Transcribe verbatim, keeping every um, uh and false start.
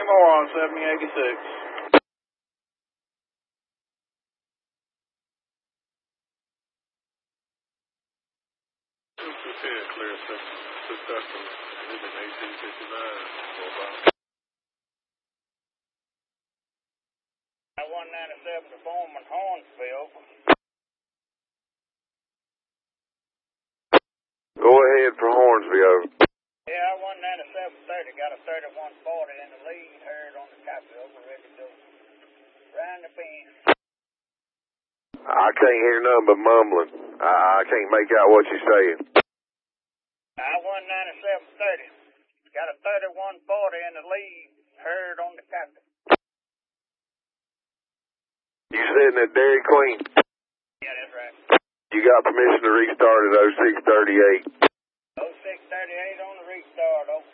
more on seventy eighty-six. Lieutenant clear successful. Moving eighteen fifty-nine. one ninety-seven to Foreman, Hornsville. Go ahead for Hornsville. Yeah, one ninety-seven thirty got a thirty-one forty in the lead, heard on the copy over, ready to go. Round the bend. I can't hear nothing but mumbling. I, I can't make out what you're saying. I one ninety-seven thirty got a thirty-one forty in the lead, heard on the copy. You sitting at Dairy Queen? Yeah, that's right. You got permission to restart at oh six thirty-eight. oh six thirty-eight on the restart, over.